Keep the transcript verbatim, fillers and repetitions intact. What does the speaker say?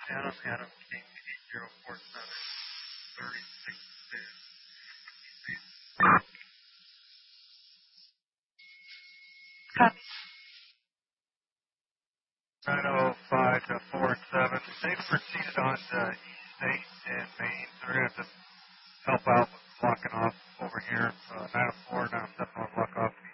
Adam, Adam, King, eight zero four seven, thirty-six two. nine oh five to four seven. They've proceeded on to East eight and Main. They're going to have to help out with blocking off over here. Uh, nine oh four, nine oh seven will block off